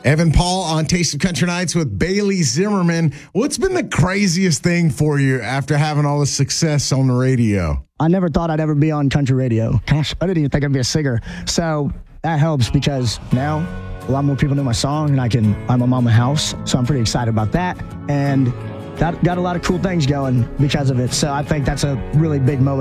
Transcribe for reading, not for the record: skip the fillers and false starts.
Evan Paul on Taste of Country Nights with Bailey Zimmerman. What's been the craziest thing for you after having all the success on the radio? I never thought I'd ever be on country radio. Gosh, I didn't even think I'd be a singer. So that helps because now a lot more people know my song and I'm a mama house. So I'm pretty excited about that. And got a lot of cool things going because of it. So I think that's a really big moment.